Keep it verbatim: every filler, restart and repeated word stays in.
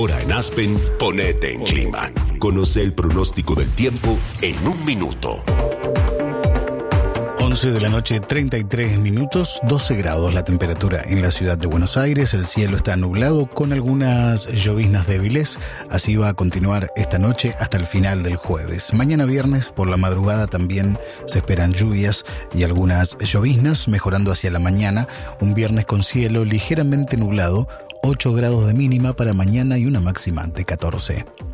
Ahora en Aspen, ponete en clima. Conoce el pronóstico del tiempo en un minuto. once de la noche, treinta y tres minutos, doce grados la temperatura en la ciudad de Buenos Aires. El cielo está nublado con algunas lloviznas débiles. Así va a continuar esta noche hasta el final del jueves. Mañana viernes por la madrugada también se esperan lluvias y algunas lloviznas, mejorando hacia la mañana. Un viernes con cielo ligeramente nublado, ocho grados de mínima para mañana y una máxima de catorce.